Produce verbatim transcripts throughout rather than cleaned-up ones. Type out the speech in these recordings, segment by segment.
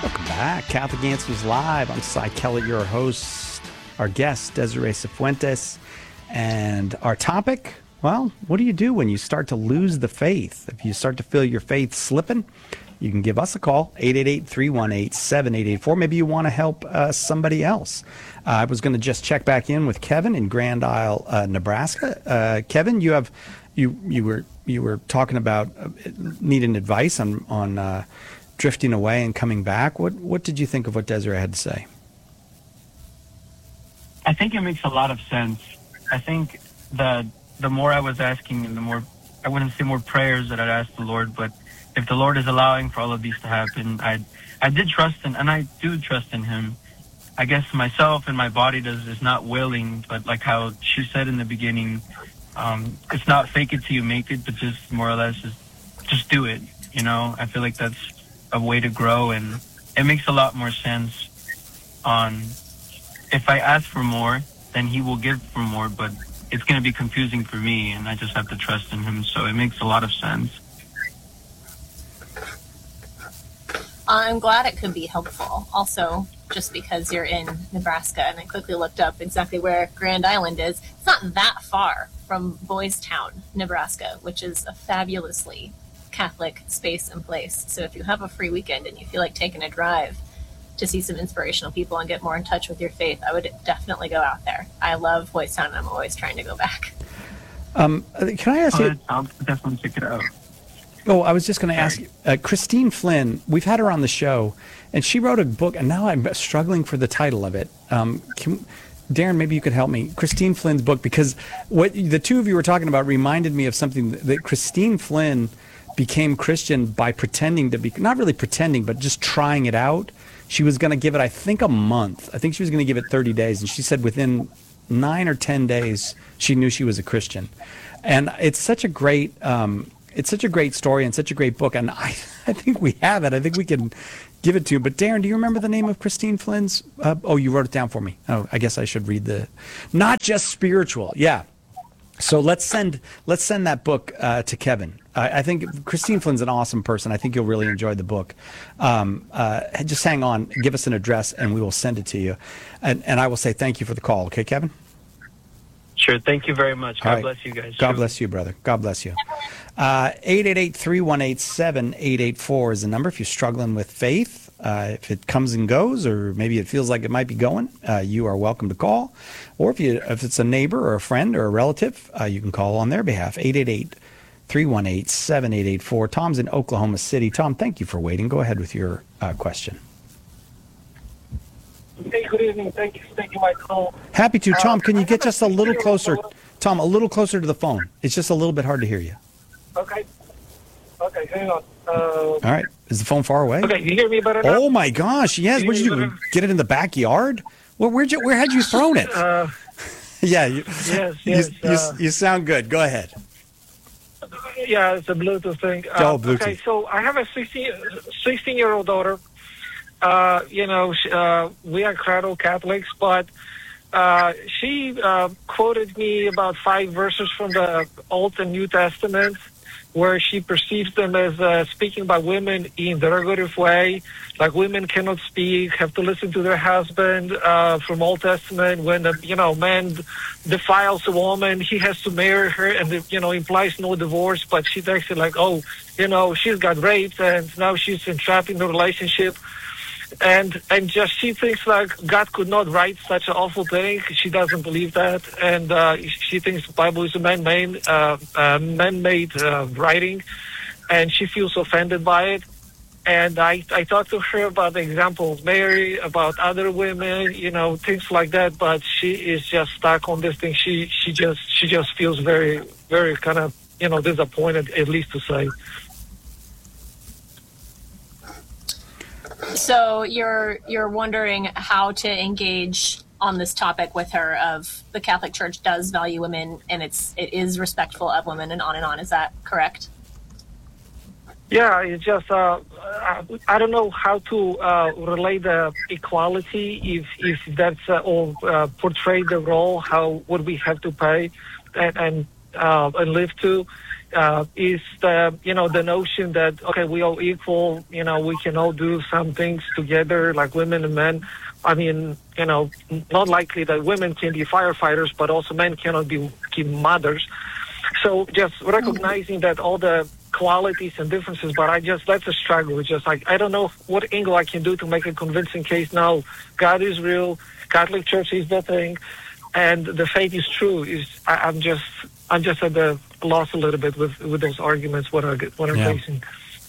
Welcome back. Catholic Answers Live. I'm Cy Kellett, your host. Our guest, Desiree Cifuentes. And our topic, well, what do you do when you start to lose the faith? If you start to feel your faith slipping, you can give us a call, eight eight eight, three one eight, seven eight eight four. Maybe you want to help uh, somebody else. Uh, I was going to just check back in with Kevin in Grand Isle, uh, Nebraska. Uh, Kevin, you have you you were you were talking about uh, needing advice on on uh, drifting away and coming back. What what did you think of what Desiree had to say? I think it makes a lot of sense. I think the the more I was asking, and the more I wouldn't say more prayers that I'd ask the Lord, but if the Lord is allowing for all of these to happen, I I did trust in, and I do trust in Him. I guess myself and my body does is not willing, but like how she said in the beginning, um, it's not fake it till you make it, but just more or less just just do it. You know, I feel like that's a way to grow, and it makes a lot more sense. On if I ask for more, then He will give for more, but it's going to be confusing for me, and I just have to trust in Him. So it makes a lot of sense. I'm glad it could be helpful. Also, just because you're in Nebraska, and I quickly looked up exactly where Grand Island is. It's not that far from Boys Town, Nebraska, which is a fabulously Catholic space and place. So if you have a free weekend and you feel like taking a drive to see some inspirational people and get more in touch with your faith, I would definitely go out there. I love Boys Town, and I'm always trying to go back. Um, can I ask oh, you? I'll definitely check it out. Oh, I was just going to ask you, uh, Christine Flynn, we've had her on the show, and she wrote a book, and now I'm struggling for the title of it. Um, can, Darren, maybe you could help me. Christine Flynn's book, because what the two of you were talking about reminded me of something that, that Christine Flynn became Christian by pretending to be, not really pretending, but just trying it out. She was going to give it, I think, a month. I think she was going to give it thirty days, and she said within nine or ten days, she knew she was a Christian. And it's such a great... Um, It's such a great story and such a great book, and I, I think we have it. I think we can give it to you. But Darren, do you remember the name of Christine Flynn's? Uh, oh, you wrote it down for me. Oh, I guess I should read the. Not just spiritual, yeah. So let's send let's send that book uh, to Kevin. Uh, I think Christine Flynn's an awesome person. I think you'll really enjoy the book. Um, uh, just hang on, give us an address, and we will send it to you. And and I will say thank you for the call. Okay, Kevin. Sure. Thank you very much. God right. bless you guys. God Sure. bless you, brother. God bless you. Uh, eight eight eight, three one eight, seven eight eight four is the number if you're struggling with faith. Uh, if it comes and goes, or maybe it feels like it might be going, uh, you are welcome to call. Or if you if it's a neighbor or a friend or a relative, uh, you can call on their behalf. eight eight eight, three one eight, seven eight eight four. Tom's in Oklahoma City. Tom, thank you for waiting. Go ahead with your uh, question. Hey, good evening. Thank you for taking my call. Happy to. Tom, can you Uh, get just a little closer? daughter. Tom, a little closer to the phone. It's just a little bit hard to hear you. Okay. Okay, hang on. Uh, All right. Is the phone far away? okay, you hear me better now? Oh my gosh! Yes. You What'd you do? hear me Get it in the backyard? Well, where'd you? Where had you thrown it? Uh, yeah. You, yes, you, yes. you, uh, you sound good. Go ahead. yeah, it's a Bluetooth thing. Oh, Uh, Bluetooth. Okay, so I have a sixteen-year-old daughter. Uh, you know, sh- uh, we are cradle Catholics, but uh, she uh, quoted me about five verses from the Old and New Testament, where she perceives them as uh, speaking by women in derogative way, like women cannot speak, have to listen to their husband. Uh, from Old Testament, when the, you know man defiles a woman, he has to marry her, and it, you know implies no divorce. But she takes it like, oh, you know, she's got raped, and now she's entrapped in the relationship. And and just she thinks like God could not write such an awful thing. She doesn't believe that, and uh, she thinks the Bible is a man-made uh, uh, man-made uh, writing, and she feels offended by it. And I I talked to her about the example of Mary, about other women, you know, things like that. But she is just stuck on this thing. She she just she just feels very very kind of you know disappointed, at least to say. So you're you're wondering how to engage on this topic with her of the Catholic Church does value women, and it's it is respectful of women, and on and on. Is that correct? Yeah, it's just uh, I don't know how to uh, relate the equality if if that's uh, or uh, portray the role. How would we have to pay and and, uh, and live to? uh, is the, you know, the notion that, okay, we all equal, you know, we can all do some things together like women and men. I mean, you know, not likely that women can be firefighters, but also men cannot be, be mothers. So just recognizing that all the qualities and differences, but I just, that's a struggle. It's just like, I don't know what angle I can do to make a convincing case. Now, God is real, Catholic Church is the thing, and the faith is true. Is I, I'm just, I'm just at the loss a little bit with, with those arguments, what are, what are Yeah. facing.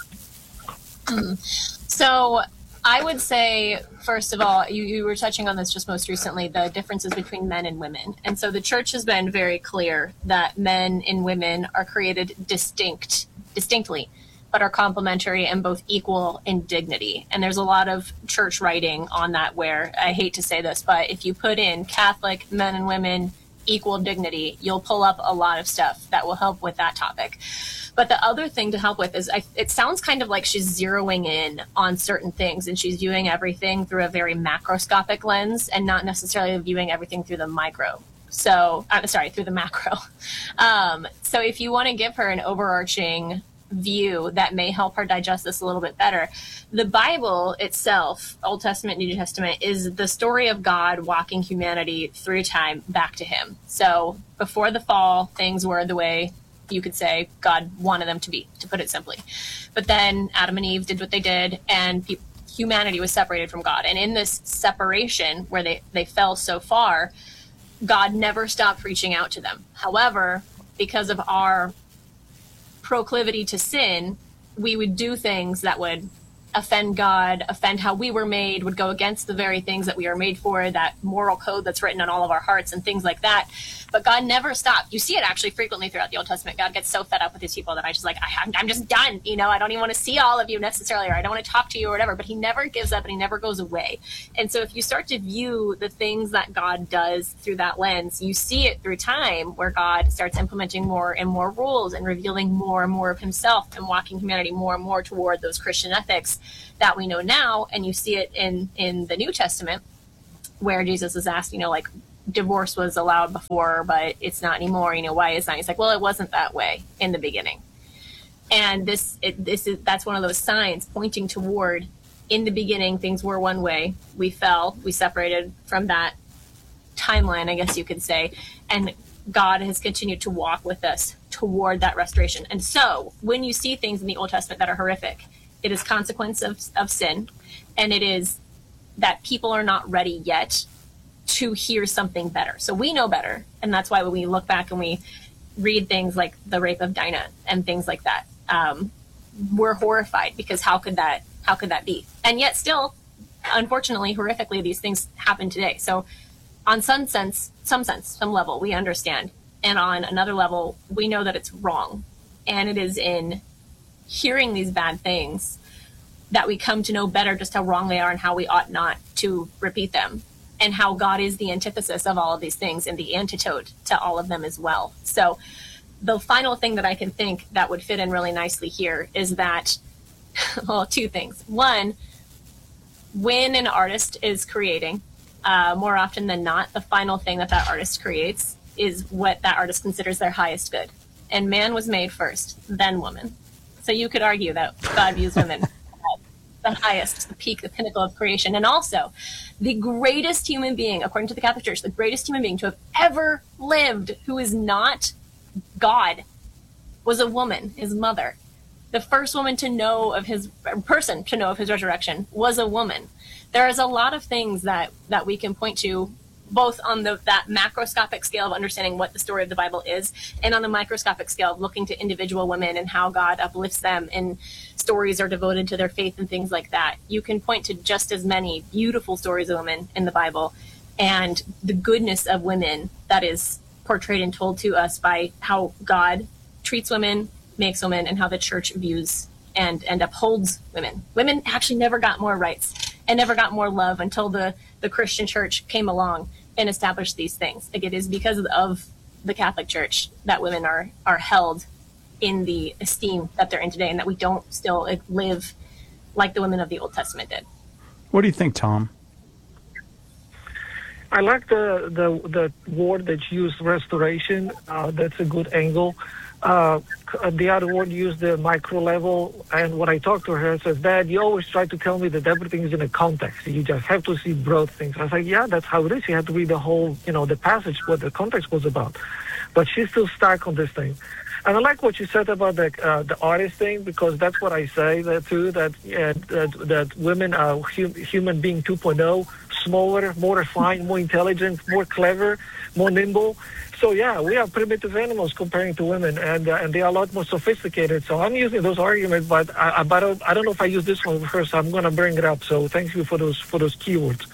So I would say, first of all, you, you were touching on this just most recently, the differences between men and women. And so the church has been very clear that men and women are created distinct, distinctly, but are complementary and both equal in dignity. And there's a lot of church writing on that where, I hate to say this, but if you put in Catholic men and women equal dignity, you'll pull up a lot of stuff that will help with that topic. But the other thing to help with is I, it sounds kind of like she's zeroing in on certain things and she's viewing everything through a very macroscopic lens and not necessarily viewing everything through the micro. So, I'm sorry, through the macro. Um, so if you want to give her an overarching view that may help her digest this a little bit better, the Bible itself, Old Testament, New Testament, is the story of God walking humanity through time back to him. So before the fall, things were the way you could say God wanted them to be, to put it simply. But then Adam and Eve did what they did, and pe- humanity was separated from God. And in this separation, where they, they fell so far, God never stopped reaching out to them. However, because of our proclivity to sin, we would do things that would offend God, offend how we were made, would go against the very things that we are made for, that moral code that's written on all of our hearts and things like that. But God never stopped. You see it actually frequently throughout the Old Testament. God gets so fed up with his people that I just like, I, I'm just done. You know, I don't even want to see all of you necessarily, or I don't want to talk to you or whatever, but he never gives up and he never goes away. And so if you start to view the things that God does through that lens, you see it through time where God starts implementing more and more rules and revealing more and more of himself and walking humanity more and more toward those Christian ethics that we know now. And you see it in, in the New Testament where Jesus is asked, you know, like, divorce was allowed before, but it's not anymore. You know, why is that? He's like, well, it wasn't that way in the beginning. And this, it, this is, that's one of those signs pointing toward, in the beginning, things were one way. We fell, we separated from that timeline, I guess you could say. And God has continued to walk with us toward that restoration. And so when you see things in the Old Testament that are horrific, it is consequence of, of sin. And it is that people are not ready yet to hear something better. So we know better. And that's why when we look back and we read things like the rape of Dinah and things like that, um, we're horrified because how could that, how could that be? And yet still, unfortunately, horrifically, these things happen today. So on some sense, some sense, some level, we understand. And on another level, we know that it's wrong. And it is in hearing these bad things that we come to know better just how wrong they are and how we ought not to repeat them. And how God is the antithesis of all of these things and the antidote to all of them as well. So the final thing that I can think that would fit in really nicely here is that, well, two things. One, when an artist is creating, uh, more often than not, the final thing that that artist creates is what that artist considers their highest good. And man was made first, then woman. So you could argue that God views women the highest, the peak, the pinnacle of creation. And also, the greatest human being, according to the Catholic Church, the greatest human being to have ever lived who is not God was a woman, his mother. The first woman to know of his, person to know of his resurrection was a woman. There is a lot of things that, that we can point to, both on the, that macroscopic scale of understanding what the story of the Bible is, and on the microscopic scale of looking to individual women and how God uplifts them, and stories are devoted to their faith and things like that. You can point to just as many beautiful stories of women in the Bible and the goodness of women that is portrayed and told to us by how God treats women, makes women, and how the church views and, and upholds women. Women actually never got more rights and never got more love until the, the Christian church came along and established these things. Like, it is because of the Catholic Church that women are, are held in the esteem that they're in today, and that we don't still live like the women of the Old Testament did. What do you think, Tom? I like the, the, the word that you used, restoration. Uh, that's a good angle. uh, the other one used the micro level. And when I talked to her, I says, Dad, you always try to tell me that everything is in a context. You just have to see broad things. I was like, yeah, that's how it is. You have to read the whole, you know, the passage, what the context was about. But she's still stuck on this thing. And I like what you said about the uh, the artist thing, because that's what I say that too, that uh, that, that women are hum, human being two point oh, smaller, more refined, more intelligent, more clever, more nimble. So yeah, we are primitive animals comparing to women, and uh, and they are a lot more sophisticated. So I'm using those arguments, but I, I, but I don't, I don't know if I use this one with her, so I'm going to bring it up. So thank you for those for those keywords.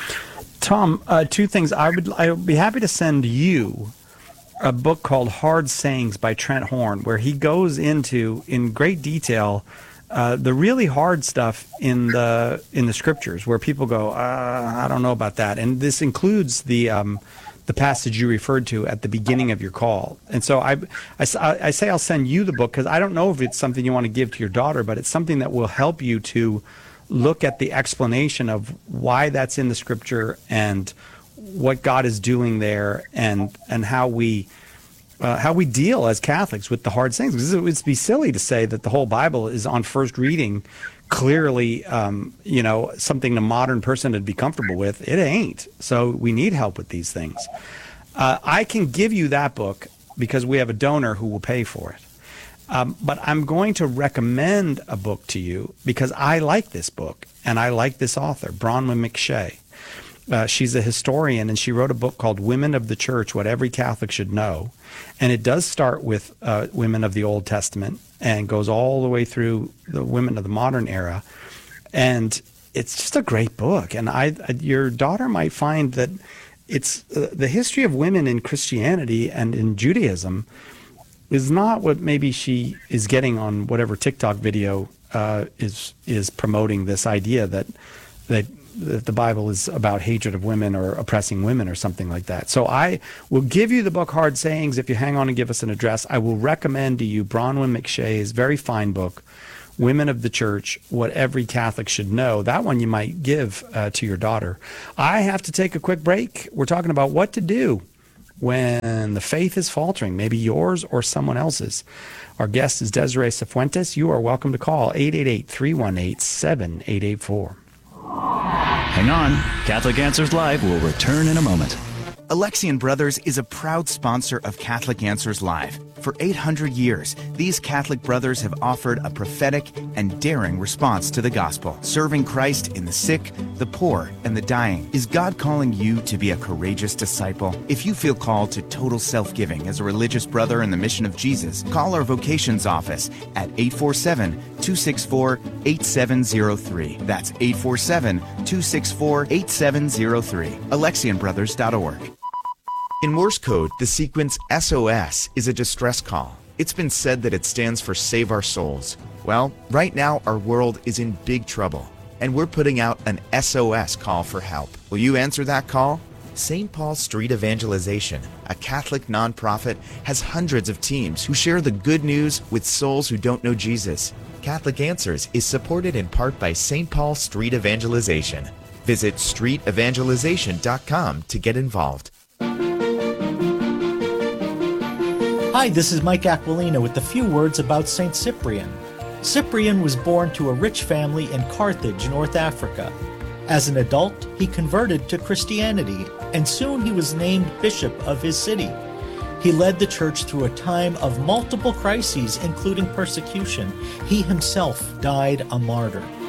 Tom, uh, two things. I would I would be happy to send you a book called Hard Sayings by Trent Horn, where he goes into in great detail uh, the really hard stuff in the in the scriptures, where people go, uh, I don't know about that, and this includes the um, the passage you referred to at the beginning of your call. And so I I, I say I'll send you the book because I don't know if it's something you want to give to your daughter, but it's something that will help you to look at the explanation of why that's in the scripture and what God is doing there, and and how we uh, how we deal as Catholics with the hard sayings. Because it would be silly to say that the whole Bible is on first reading clearly, um, you know, something a modern person would be comfortable with. It ain't. So we need help with these things. Uh, I can give you that book because we have a donor who will pay for it. Um, but I'm going to recommend a book to you because I like this book and I like this author, Bronwyn McShay. Uh, she's a historian, and she wrote a book called Women of the Church, What Every Catholic Should Know. And it does start with uh, women of the Old Testament and goes all the way through the women of the modern era. And it's just a great book. And I, your daughter might find that it's uh, the history of women in Christianity and in Judaism is not what maybe she is getting on whatever TikTok video uh, is is promoting this idea that that that the Bible is about hatred of women or oppressing women or something like that. So I will give you the book Hard Sayings if you hang on and give us an address. I will recommend to you Bronwyn McShay's very fine book, Women of the Church, What Every Catholic Should Know. That one you might give uh, to your daughter. I have to take a quick break. We're talking about what to do when the faith is faltering, maybe yours or someone else's. Our guest is Desiree Cifuentes. You are welcome to call eight eight eight, three one eight, seven eight eight four. Hang on. Catholic Answers Live will return in a moment. Alexian Brothers is a proud sponsor of Catholic Answers Live. For eight hundred years, these Catholic brothers have offered a prophetic and daring response to the gospel, serving Christ in the sick, the poor, and the dying. Is God calling you to be a courageous disciple? If you feel called to total self-giving as a religious brother in the mission of Jesus, call our vocations office at eight four seven, two six four, eight seven zero three. That's eight four seven, two six four, eight seven zero three. Alexian Brothers dot org. In Morse code, the sequence S O S is a distress call. It's been said that it stands for Save Our Souls. Well, right now our world is in big trouble, and we're putting out an S O S call for help. Will you answer that call? Saint Paul Street Evangelization, a Catholic nonprofit, has hundreds of teams who share the good news with souls who don't know Jesus. Catholic Answers is supported in part by Saint Paul Street Evangelization. Visit street evangelization dot com to get involved. Hi, this is Mike Aquilina with a few words about Saint Cyprian. Cyprian was born to a rich family in Carthage, North Africa. As an adult, he converted to Christianity, and soon he was named bishop of his city. He led the church through a time of multiple crises, including persecution. He himself died a martyr.